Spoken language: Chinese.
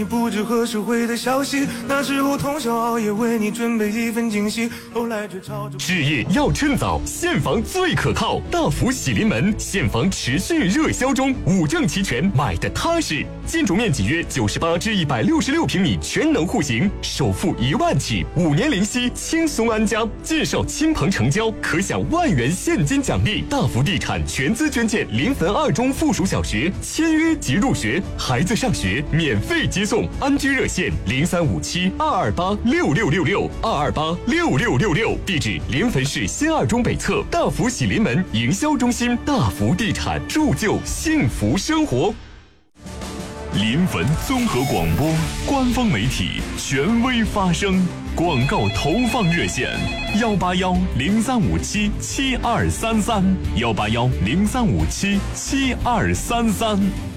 不知何时回的消息，那时候通宵熬夜为你准备一份惊喜，后来却朝着置业要趁早，现房最可靠。大福喜临门，现房持续热销中，5证齐全，买的踏实。建筑面积约98至166平米，全能户型，首付1万起，5年零息，轻松安家。介绍亲朋成交，可享万元现金奖励。大福地产全资捐建临汾2中附属小学，签约即入学，孩子上学免费接送。安居热线0357-228-6666，228-6666。地址：临汾市新2中北侧大福喜临门营销中心。大福地产，铸就幸福生活。 临汾综合广播官方媒体，权威发声。广告投放热线：181-0357-7233，181-0357-7233。